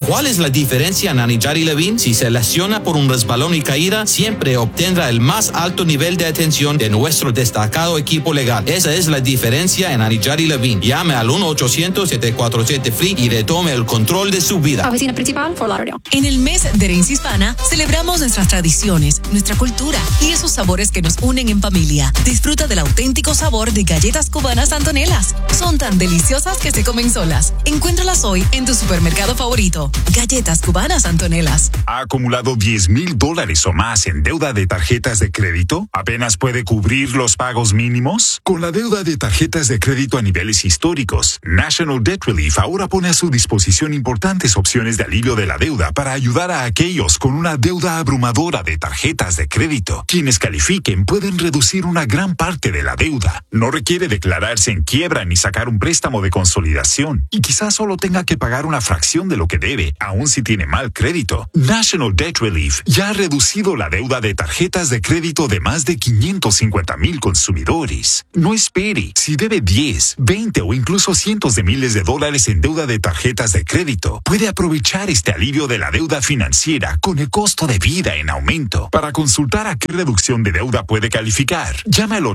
¿Cuál es la diferencia en Anidjar y Levine? Si se lesiona por un resbalón y caída, siempre obtendrá el más alto nivel de atención de nuestro destacado equipo legal. Esa es la diferencia en Anidjar y Levine. Llame al 1-800-747-FREE y retome el control de su vida. Oficina principal, Fort Lauderdale. En el mes de herencia hispana, celebramos nuestras tradiciones, nuestra cultura y esos sabores que nos unen en familia. Disfruta del auténtico sabor de galletas cubanas Antonelas. Son tan deliciosas que se comen solas. Encuéntralas hoy en tu supermercado favorito. Galletas cubanas Antonelas. ¿Ha acumulado $10,000 o más en deuda de tarjetas de crédito? ¿Apenas puede cubrir los pagos mínimos? Con la deuda de tarjetas de crédito a niveles históricos, National Debt Relief ahora pone a su disposición importantes opciones de alivio de la deuda para ayudar a aquellos con una deuda abrumadora de tarjetas de crédito. Quienes califiquen pueden reducir una gran parte de la deuda. No requiere declararse en quiebra ni sacar un préstamo de consolidación. Y quizás solo tenga que pagar una fracción de lo que debe, aun si tiene mal crédito. National Debt Relief ya ha reducido la deuda de tarjetas de crédito de más de 550,000 consumidores. No espere. Si debe 10, 20 o incluso cientos de miles de dólares en deuda de tarjetas de crédito, puede aprovechar este alivio de la deuda financiera con el costo de vida en aumento. Para consultar a qué reducción de deuda puede calificar, llame al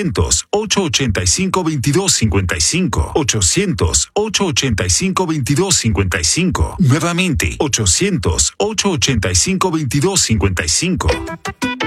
800-885-2255. 800-885-2255. Nuevamente, 800-885-2255.